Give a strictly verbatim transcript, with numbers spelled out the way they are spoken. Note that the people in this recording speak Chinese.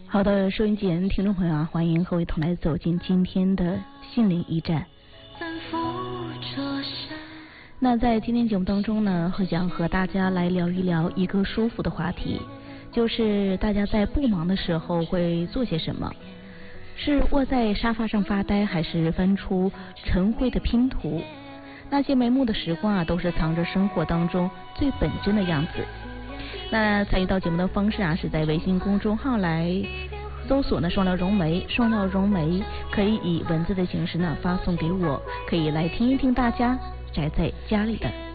好的，收音机前听众朋友啊，欢迎和我一同来走进今天的心灵驿站。那在今天节目当中呢，会想和大家来聊一聊一个舒服的话题，就是大家在不忙的时候会做些什么？是窝在沙发上发呆，还是翻出晨绘的拼图？那些眉目的时光啊，都是藏着生活当中最本真的样子。那参与到节目的方式啊，是在微信公众号来搜索呢双料融媒，双料融媒可以以文字的形式呢发送给我，可以来听一听大家宅在家里的